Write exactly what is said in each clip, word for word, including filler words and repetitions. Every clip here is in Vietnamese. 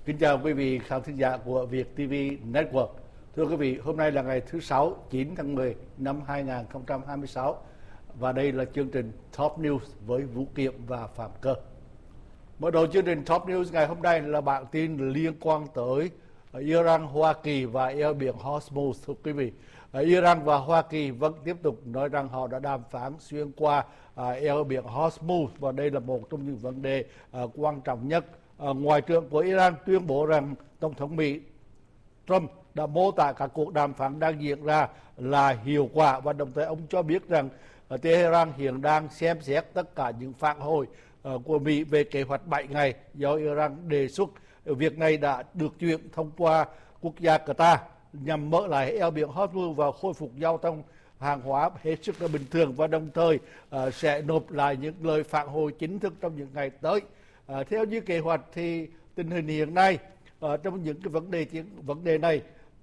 Kính chào quý vị khán thính giả của Việt ti vi Network. Thưa quý vị, hôm nay là ngày thứ Sáu, chín tháng mười năm hai nghìn không trăm hai mươi sáu và đây là chương trình Top News với Vũ Kiệm và Phạm Cơ. Mở đầu chương trình Top News ngày hôm nay là bản tin liên quan tới Iran, Hoa Kỳ và eo biển Hormuz. Thưa quý vị, Iran và Hoa Kỳ vẫn tiếp tục nói rằng họ đã đàm phán xuyên qua eo biển Hormuz và đây là một trong những vấn đề quan trọng nhất. À, Ngoại trưởng của Iran tuyên bố rằng Tổng thống Mỹ Trump đã mô tả các cuộc đàm phán đang diễn ra là hiệu quả và đồng thời ông cho biết rằng uh, Tehran hiện đang xem xét tất cả những phản hồi uh, của Mỹ về kế hoạch bảy ngày do Iran đề xuất. Việc này đã được chuyển thông qua quốc gia Qatar nhằm mở lại eo biển Hormuz và khôi phục giao thông hàng hóa hết sức là bình thường và đồng thời uh, sẽ nộp lại những lời phản hồi chính thức trong những ngày tới. À, theo như kế hoạch thì tình hình hiện nay à, trong những cái vấn đề vấn đề này,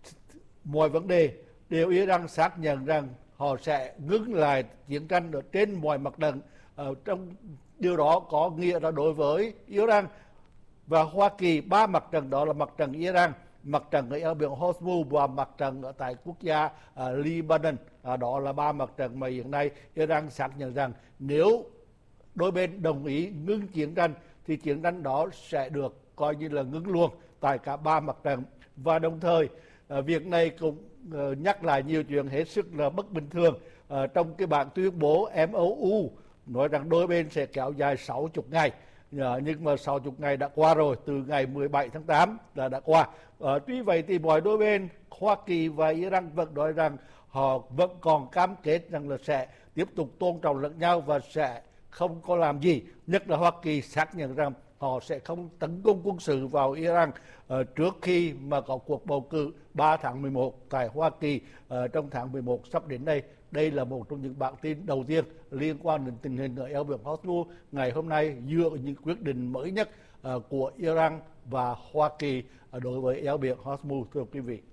mọi vấn đề đều Iran xác nhận rằng họ sẽ ngưng lại chiến tranh ở trên mọi mặt trận. À, trong điều đó có nghĩa là đối với Iran và Hoa Kỳ, ba mặt trận đó là mặt trận Iran, mặt trận ở eo biển Hormuz và mặt trận ở tại quốc gia à, Lebanon. À, đó là ba mặt trận mà hiện nay Iran xác nhận rằng nếu đôi bên đồng ý ngưng chiến tranh thì chiến tranh đó sẽ được coi như là ngưng luôn tại cả ba mặt trận. Và đồng thời việc này cũng nhắc lại nhiều chuyện hết sức là bất bình thường. Trong cái bản tuyên bố em o u nói rằng đôi bên sẽ kéo dài sáu mươi ngày, nhưng mà sáu mươi ngày đã qua rồi, từ ngày mười bảy tháng tám là đã qua. Tuy vậy thì mọi đôi bên Hoa Kỳ và Iran vẫn nói rằng họ vẫn còn cam kết rằng là sẽ tiếp tục tôn trọng lẫn nhau và sẽ không có làm gì. Nhất là Hoa Kỳ xác nhận rằng họ sẽ không tấn công quân sự vào Iran uh, trước khi mà có cuộc bầu cử ba tháng mười một tại Hoa Kỳ uh, trong tháng mười một sắp đến đây. Đây là một trong những bản tin đầu tiên liên quan đến tình hình ở eo biển Hormuz ngày hôm nay dựa vào những quyết định mới nhất uh, của Iran và Hoa Kỳ uh, đối với eo biển Hormuz. Thưa quý vị,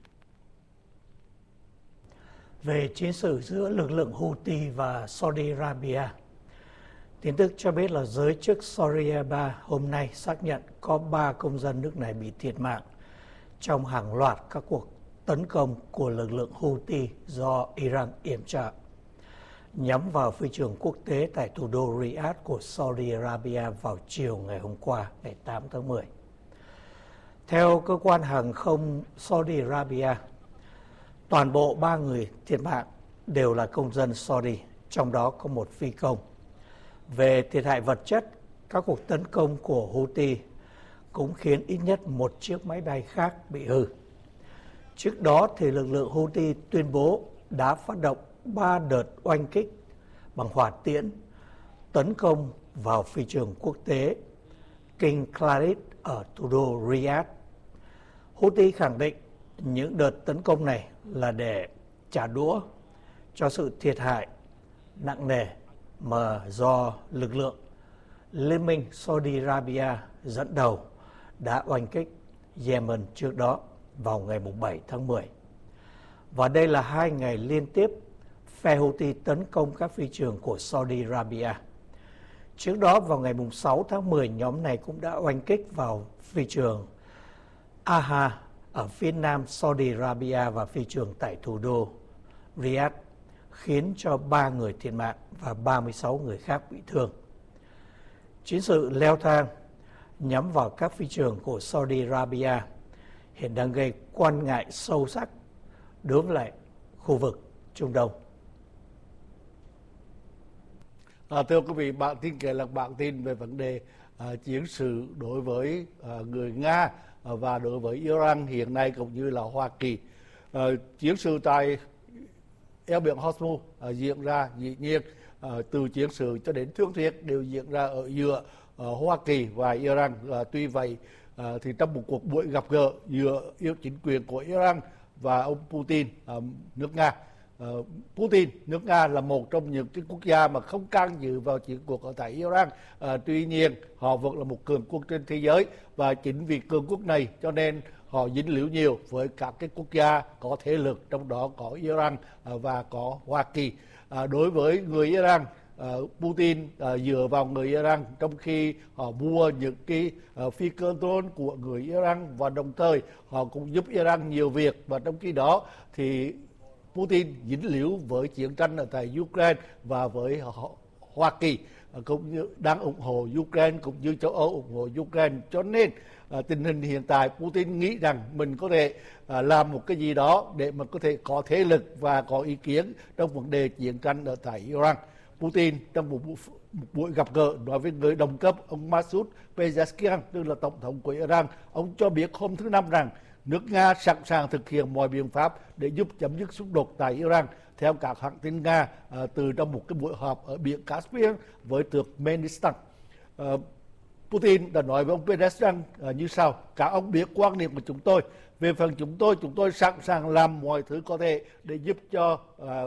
về chiến sự giữa lực lượng Houthi và Saudi Arabia, tin tức cho biết là giới chức Saudi Arabia hôm nay xác nhận có ba công dân nước này bị thiệt mạng trong hàng loạt các cuộc tấn công của lực lượng Houthi do Iran yểm trợ nhắm vào phi trường quốc tế tại thủ đô Riyadh của Saudi Arabia vào chiều ngày hôm qua, ngày tám tháng mười. Theo cơ quan hàng không Saudi Arabia, toàn bộ ba người thiệt mạng đều là công dân Saudi, trong đó có một phi công. Về thiệt hại vật chất, các cuộc tấn công của Houthi cũng khiến ít nhất một chiếc máy bay khác bị hư. Trước đó thì lực lượng Houthi tuyên bố đã phát động ba đợt oanh kích bằng hỏa tiễn tấn công vào phi trường quốc tế King Khalid ở thủ đô Riyadh. Houthi khẳng định những đợt tấn công này là để trả đũa cho sự thiệt hại nặng nề mà do lực lượng Liên minh Saudi Arabia dẫn đầu đã oanh kích Yemen trước đó vào ngày bảy tháng mười. Và đây là hai ngày liên tiếp phe Houthi tấn công các phi trường của Saudi Arabia. Trước đó vào ngày sáu tháng mười, nhóm này cũng đã oanh kích vào phi trường Aha ở phía nam Saudi Arabia và phi trường tại thủ đô Riyadh, khiến cho ba người thiệt mạng và ba mươi sáu người khác bị thương. Chiến sự leo thang nhắm vào các phi trường của Saudi Arabia hiện đang gây quan ngại sâu sắc đối với lại khu vực Trung Đông. À, thưa quý vị, bản tin kể là bản tin về vấn đề à, chiến sự đối với à, người Nga à, và đối với Iran hiện nay cũng như là Hoa Kỳ. À, chiến sự tại eo biển Hormuz uh, diễn ra dĩ nhiên uh, từ chiến sự cho đến thương thuyết đều diễn ra ở giữa uh, Hoa Kỳ và Iran. Uh, tuy vậy uh, thì trong một cuộc buổi gặp gỡ giữa yêu chính quyền của Iran và ông Putin uh, nước Nga, uh, Putin nước Nga là một trong những cái quốc gia mà không can dự vào chiến cuộc ở tại Iran. Uh, tuy nhiên họ vẫn là một cường quốc trên thế giới và chính vì cường quốc này cho nên họ dính líu nhiều với các cái quốc gia có thế lực, trong đó có Iran và có Hoa Kỳ. À, đối với người Iran, uh, Putin uh, dựa vào người Iran trong khi họ mua những cái uh, phi cơ drone của người Iran, và đồng thời họ cũng giúp Iran nhiều việc. Và trong khi đó thì Putin dính líu với chiến tranh ở tại Ukraine và với họ, Hoa Kỳ cũng như đang ủng hộ Ukraine cũng như châu Âu ủng hộ Ukraine, cho nên à, tình hình hiện tại Putin nghĩ rằng mình có thể à, làm một cái gì đó để mà có thể có thế lực và có ý kiến trong vấn đề chiến tranh ở tại Iran. Putin trong một, một buổi gặp gỡ nói với người đồng cấp ông Masoud Pezeshkian, tức là tổng thống của Iran, ông cho biết hôm thứ Năm rằng nước Nga sẵn sàng thực hiện mọi biện pháp để giúp chấm dứt xung đột tại Iran, theo các hãng tin Nga à, từ trong một cái buổi họp ở biển Caspian với Turkmenistan. À, Putin đã nói với ông Pezeshkian à, như sau: các ông biết quan điểm của chúng tôi. Về phần chúng tôi, chúng tôi sẵn sàng làm mọi thứ có thể để giúp cho à,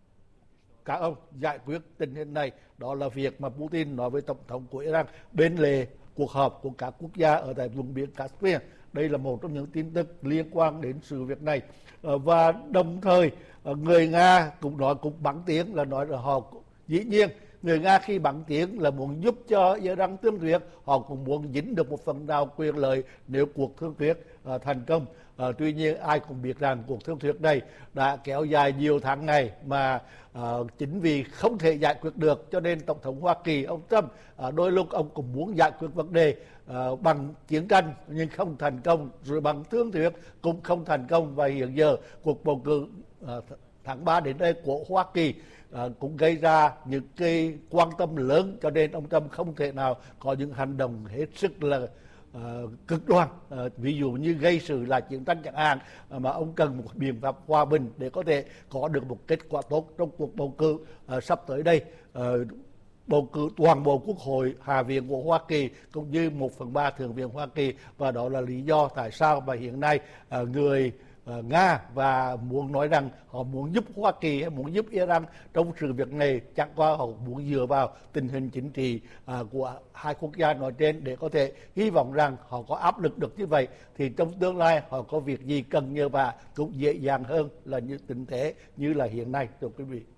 các ông giải quyết tình hình này. Đó là việc mà Putin nói với tổng thống của Iran bên lề cuộc họp của các quốc gia ở tại vùng biển Caspian. Đây là một trong những tin tức liên quan đến sự việc này. Và đồng thời người Nga cũng nói, cũng bằng tiếng là nói là họ dĩ nhiên người Nga khi bằng tiếng là muốn giúp cho Iran thương thuyết, họ cũng muốn dính được một phần nào quyền lợi nếu cuộc thương thuyết uh, thành công. Uh, tuy nhiên ai cũng biết rằng cuộc thương thuyết này đã kéo dài nhiều tháng ngày mà uh, chính vì không thể giải quyết được, cho nên Tổng thống Hoa Kỳ ông Trump uh, đôi lúc ông cũng muốn giải quyết vấn đề uh, bằng chiến tranh nhưng không thành công, rồi bằng thương thuyết cũng không thành công. Và hiện giờ cuộc bầu cử uh, tháng ba đến đây của Hoa Kỳ À, cũng gây ra những cái quan tâm lớn, cho nên ông Trump không thể nào có những hành động hết sức là uh, cực đoan, uh, ví dụ như gây sự là chiến tranh chẳng hạn, uh, mà ông cần một biện pháp hòa bình để có thể có được một kết quả tốt trong cuộc bầu cử uh, sắp tới đây. Uh, bầu cử toàn bộ Quốc hội, Hạ viện của Hoa Kỳ cũng như một phần ba Thượng viện Hoa Kỳ, và đó là lý do tại sao mà hiện nay uh, người Uh, Nga và muốn nói rằng họ muốn giúp Hoa Kỳ hay muốn giúp Iran trong sự việc này, chẳng qua họ muốn dựa vào tình hình chính trị uh, của hai quốc gia nói trên để có thể hy vọng rằng họ có áp lực được như vậy thì trong tương lai họ có việc gì cần nhờ vả cũng dễ dàng hơn là như tình thế như là hiện nay. Thưa quý vị,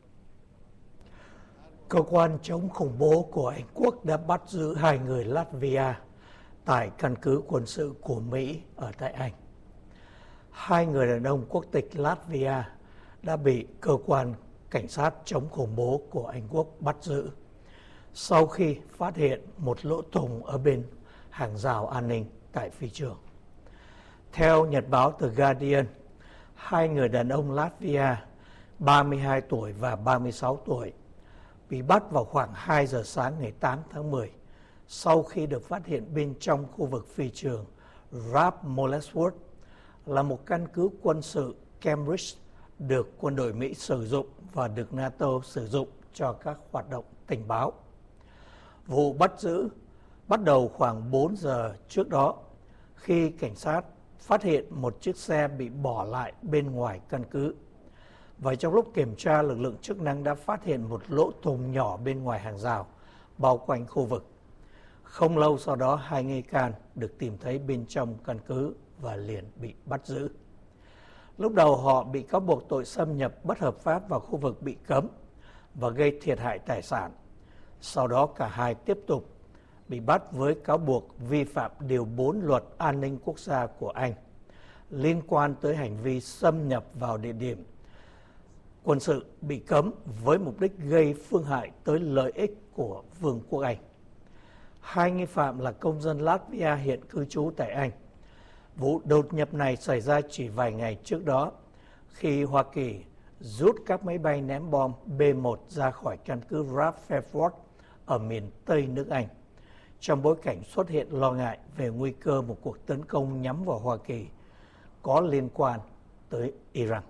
cơ quan chống khủng bố của Anh Quốc đã bắt giữ hai người Latvia tại căn cứ quân sự của Mỹ ở tại Anh. Hai người đàn ông quốc tịch Latvia đã bị cơ quan cảnh sát chống khủng bố của Anh Quốc bắt giữ sau khi phát hiện một lỗ thủng ở bên hàng rào an ninh tại phi trường. Theo nhật báo The Guardian, hai người đàn ông Latvia ba mươi hai tuổi và ba mươi sáu tuổi bị bắt vào khoảng hai giờ sáng ngày tám tháng mười sau khi được phát hiện bên trong khu vực phi trường Rap Molesworth, là một căn cứ quân sự Cambridge được quân đội Mỹ sử dụng và được NATO sử dụng cho các hoạt động tình báo. Vụ bắt giữ bắt đầu khoảng bốn giờ trước đó khi cảnh sát phát hiện một chiếc xe bị bỏ lại bên ngoài căn cứ. Và trong lúc kiểm tra, lực lượng chức năng đã phát hiện một lỗ thủng nhỏ bên ngoài hàng rào bao quanh khu vực. Không lâu sau đó, hai nghi can được tìm thấy bên trong căn cứ và liền bị bắt giữ. Lúc đầu họ bị cáo buộc tội xâm nhập bất hợp pháp vào khu vực bị cấm và gây thiệt hại tài sản. Sau đó cả hai tiếp tục bị bắt với cáo buộc vi phạm Điều bốn Luật An ninh Quốc gia của Anh liên quan tới hành vi xâm nhập vào địa điểm quân sự bị cấm với mục đích gây phương hại tới lợi ích của Vương quốc Anh. Hai nghi phạm là công dân Latvia hiện cư trú tại Anh. Vụ đột nhập này xảy ra chỉ vài ngày trước đó khi Hoa Kỳ rút các máy bay ném bom B một ra khỏi căn cứ Radford ở miền Tây nước Anh, trong bối cảnh xuất hiện lo ngại về nguy cơ một cuộc tấn công nhắm vào Hoa Kỳ có liên quan tới Iran.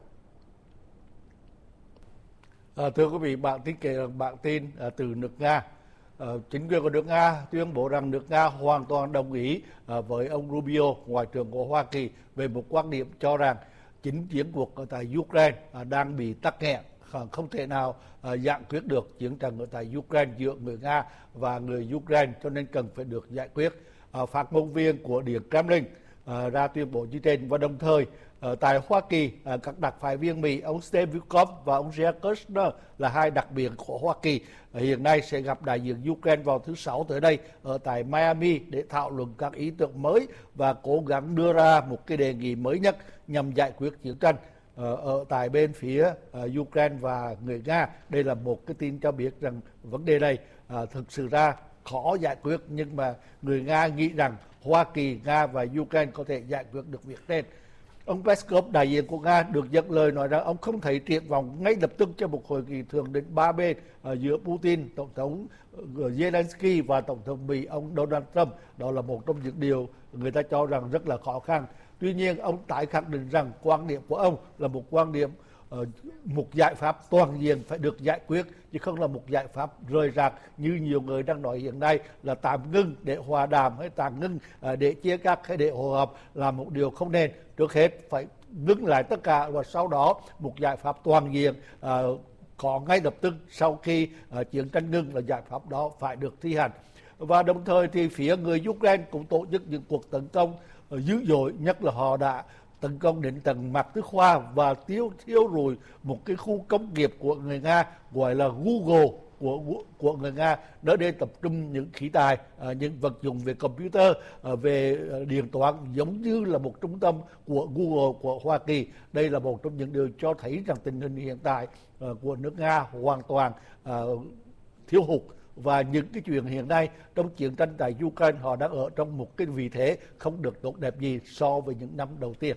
À, thưa quý vị, bản tin kể bản tin à, từ nước Nga. À, chính quyền của nước Nga tuyên bố rằng nước Nga hoàn toàn đồng ý à, với ông Rubio, Ngoại trưởng của Hoa Kỳ, về một quan điểm cho rằng chính chiến cuộc ở tại Ukraine à, đang bị tắc nghẽn, không thể nào à, giải quyết được chiến tranh ở tại Ukraine giữa người Nga và người Ukraine, cho nên cần phải được giải quyết. À, phát ngôn viên của Điện Kremlin à, ra tuyên bố như trên. Và đồng thời ở tại Hoa Kỳ, à, các đặc phái viên Mỹ ông Steve Witkoff và ông Jared Kushner là hai đặc biệt của Hoa Kỳ à, hiện nay sẽ gặp đại diện Ukraine vào thứ Sáu tới đây ở tại Miami để thảo luận các ý tưởng mới và cố gắng đưa ra một cái đề nghị mới nhất nhằm giải quyết chiến tranh ở, ở tại bên phía uh, Ukraine và người Nga. Đây là một cái tin cho biết rằng vấn đề này uh, thực sự ra khó giải quyết, nhưng mà người Nga nghĩ rằng Hoa Kỳ, Nga và Ukraine có thể giải quyết được việc trên. Ông Peskov, đại diện của Nga, được dẫn lời nói rằng ông không thấy triển vọng ngay lập tức cho một hội nghị thượng đỉnh ba bên uh, giữa Putin, Tổng thống Zelensky và Tổng thống Mỹ ông Donald Trump. Đó là một trong những điều người ta cho rằng rất là khó khăn. Tuy nhiên, ông tái khẳng định rằng quan điểm của ông là một quan điểm uh, một giải pháp toàn diện phải được giải quyết, chứ không là một giải pháp rời rạc như nhiều người đang nói hiện nay là tạm ngưng để hòa đàm hay tạm ngưng uh, để chia cắt hay để hội họp là một điều không nên. Trước hết phải ngưng lại tất cả và sau đó một giải pháp toàn diện uh, có ngay lập tức sau khi uh, chiến tranh ngưng là giải pháp đó phải được thi hành. Và đồng thời thì phía người Ukraine cũng tổ chức những cuộc tấn công dữ dội, nhất là họ đã tấn công đến tầng mặt tư khoa và tiêu thiêu rụi một cái khu công nghiệp của người Nga gọi là Google của của người Nga, nơi đây tập trung những khí tài, những vật dụng về computer, về điện toán, giống như là một trung tâm của Google của Hoa Kỳ. Đây là một trong những điều cho thấy rằng tình hình hiện tại của nước Nga hoàn toàn thiếu hụt. Và những cái chuyện hiện nay trong chiến tranh tại Ukraine, họ đang ở trong một cái vị thế không được tốt đẹp gì so với những năm đầu tiên.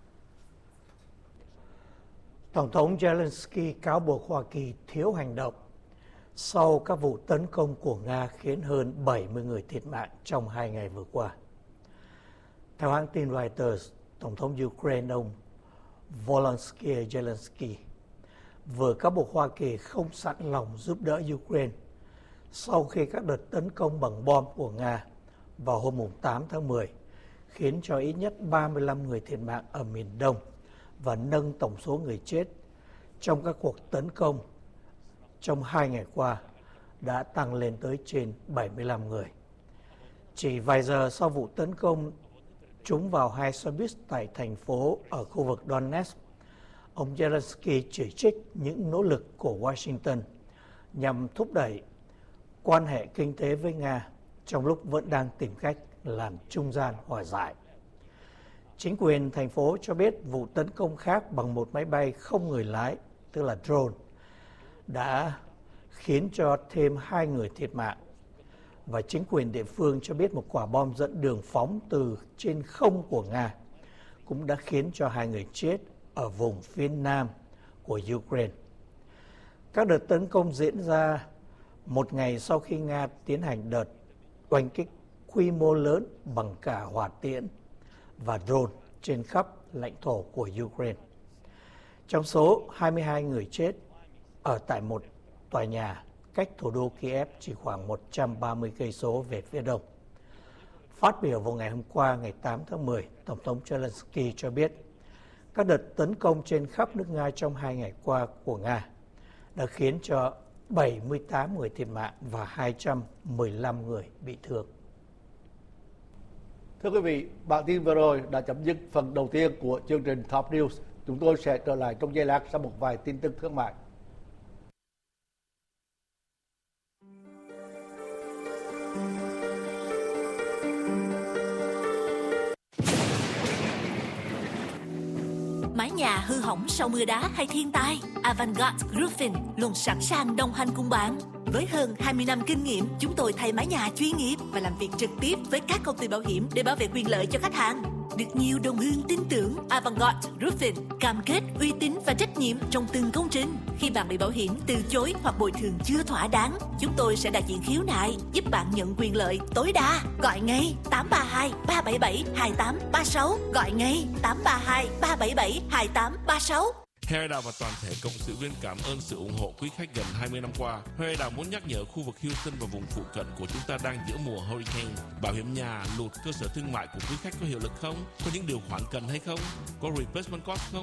Tổng thống Zelensky cáo buộc Hoa Kỳ thiếu hành động sau các vụ tấn công của Nga khiến hơn bảy mươi người thiệt mạng trong hai ngày vừa qua. Theo hãng tin Reuters, Tổng thống Ukraine ông Volodymyr Zelensky vừa cáo buộc Hoa Kỳ không sẵn lòng giúp đỡ Ukraine sau khi các đợt tấn công bằng bom của Nga vào hôm tám tháng mười khiến cho ít nhất ba mươi lăm người thiệt mạng ở miền Đông và nâng tổng số người chết trong các cuộc tấn công trong hai ngày qua đã tăng lên tới trên bảy mươi lăm người. Chỉ vài giờ sau vụ tấn công trúng vào hai xe buýt tại thành phố ở khu vực Donetsk, ông Zelensky chỉ trích những nỗ lực của Washington nhằm thúc đẩy quan hệ kinh tế với Nga trong lúc vẫn đang tìm cách làm trung gian hòa giải. Chính quyền thành phố cho biết vụ tấn công khác bằng một máy bay không người lái, tức là drone, đã khiến cho thêm hai người thiệt mạng. Và chính quyền địa phương cho biết một quả bom dẫn đường phóng từ trên không của Nga cũng đã khiến cho hai người chết ở vùng phía nam của Ukraine. Các đợt tấn công diễn ra một ngày sau khi Nga tiến hành đợt oanh kích quy mô lớn bằng cả hỏa tiễn và drone trên khắp lãnh thổ của Ukraine. Trong số hai mươi hai người chết ở tại một tòa nhà cách thủ đô Kiev chỉ khoảng một trăm ba mươi cây số về phía đông. Phát biểu vào ngày hôm qua, ngày tám tháng mười, Tổng thống Zelensky cho biết các đợt tấn công trên khắp nước Nga trong hai ngày qua của Nga đã khiến cho bảy mươi tám người thiệt mạng và hai trăm mười lăm người bị thương. Thưa quý vị, bản tin vừa rồi đã chấm dứt phần đầu tiên của chương trình Top News. Chúng tôi sẽ trở lại trong giây lát sau một vài tin tức thương mại. Mái nhà hư hỏng sau mưa đá hay thiên tai, Avantgarde Roofing luôn sẵn sàng đồng hành cùng bạn. Với hơn hai mươi năm kinh nghiệm, chúng tôi thay mái nhà chuyên nghiệp và làm việc trực tiếp với các công ty bảo hiểm để bảo vệ quyền lợi cho khách hàng. Được nhiều đồng hương tin tưởng, Avantgarde Roofing cam kết uy tín và trách nhiệm trong từng công trình. Khi bạn bị bảo hiểm từ chối hoặc bồi thường chưa thỏa đáng, chúng tôi sẽ đại diện khiếu nại, giúp bạn nhận quyền lợi tối đa. Gọi ngay tám ba hai ba bảy bảy hai tám ba sáu, gọi ngay tám ba hai ba bảy bảy hai tám ba sáu. Heo Đào và toàn thể cộng sự viên cảm ơn sự ủng hộ quý khách gần hai mươi năm qua. Heo Đào muốn nhắc nhở khu vực Houston và vùng phụ cận của chúng ta đang giữa mùa hurricane. Bảo hiểm nhà, lụt, cơ sở thương mại của quý khách có hiệu lực không? Có những điều khoản cần hay không? Có replacement cost không?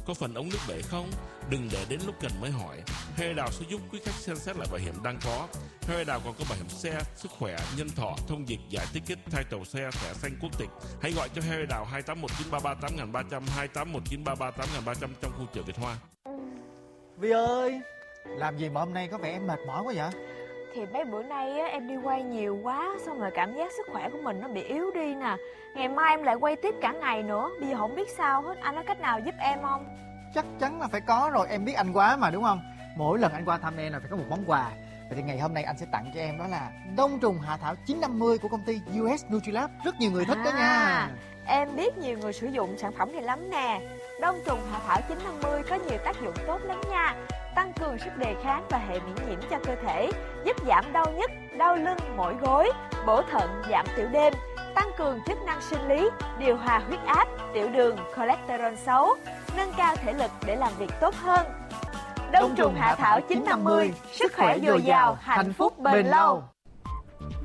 Có phần ống nước bể không? Đừng để đến lúc cần mới hỏi. Harry Đào sẽ giúp quý khách xem xét lại bảo hiểm đang có. Harry Đào còn có bảo hiểm xe, sức khỏe, nhân thọ, thông dịch, giải ticket, title xe, thẻ xanh, quốc tịch. Hãy gọi cho Harry Đào hai tám một chín ba ba tám ba không không, hai tám một chín ba ba tám ba không không trong khu chợ Việt Hoa. Vi ơi, làm gì mà hôm nay có vẻ em mệt mỏi quá vậy? Thì mấy bữa nay á, em đi quay nhiều quá, xong rồi cảm giác sức khỏe của mình nó bị yếu đi nè. Ngày mai em lại quay tiếp cả ngày nữa, bây giờ không biết sao hết. Anh có cách nào giúp em không? Chắc chắn là phải có rồi, em biết anh quá mà đúng không? Mỗi lần anh qua thăm em là phải có một món quà. Vậy thì ngày hôm nay anh sẽ tặng cho em đó là đông trùng hạ thảo chín năm mươi của công ty u ét Nutrilab. Rất nhiều người thích à, đó nha. Em biết nhiều người sử dụng sản phẩm này lắm nè. Đông trùng hạ thảo chín năm mươi có nhiều tác dụng tốt lắm nha. Tăng cường sức đề kháng và hệ miễn nhiễm cho cơ thể, giúp giảm đau nhức, đau lưng, mỏi gối, bổ thận, giảm tiểu đêm, tăng cường chức năng sinh lý, điều hòa huyết áp, tiểu đường, cholesterol xấu, nâng cao thể lực để làm việc tốt hơn. Đông trùng hạ thảo chín năm mươi, sức khỏe dồi dào, hạnh phúc bền lâu.